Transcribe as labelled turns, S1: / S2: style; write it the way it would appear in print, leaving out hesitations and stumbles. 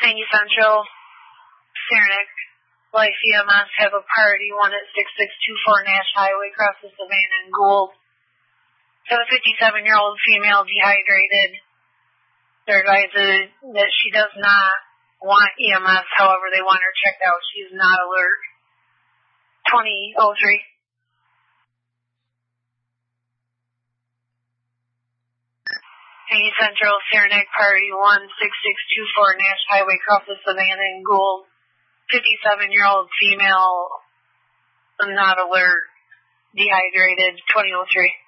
S1: Tangy Central, Saranac, Life EMS have a priority 1 at 6624 Nash Highway, across the Savannah and Gould. So a 57-year-old female dehydrated. They're advised that she does not want EMS, however, they want her checked out. She is not alert. 2003. Tangy Central, Saranac, priority 1, 6624 Nash Highway, across the Savannah and Gould. 57-year-old female, not alert, dehydrated, 2003.